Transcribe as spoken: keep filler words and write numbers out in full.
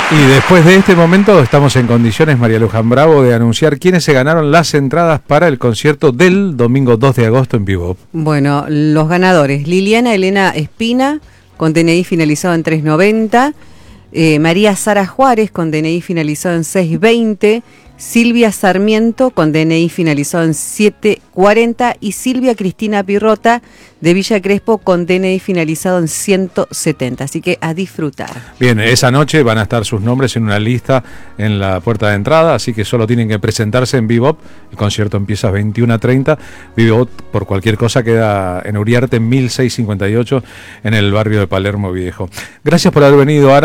Y después de este momento estamos en condiciones, María Luján Bravo, de anunciar quiénes se ganaron las entradas para el concierto del domingo dos de agosto en Vivo. Bueno, los ganadores: Liliana Elena Espina, con D N I finalizado en tres noventa, eh, María Sara Juárez, con D N I finalizado en seis veinte, Silvia Sarmiento, con D N I finalizado en siete cuarenta, y Silvia Cristina Pirrota, de Villa Crespo, con D N I finalizado en ciento setenta. Así que a disfrutar. Bien, esa noche van a estar sus nombres en una lista en la puerta de entrada, así que solo tienen que presentarse en Bebop. El concierto empieza a veintiuna treinta. Bebop, por cualquier cosa, queda en Uriarte mil seiscientos cincuenta y ocho, en el barrio de Palermo Viejo. Gracias por haber venido, Ara.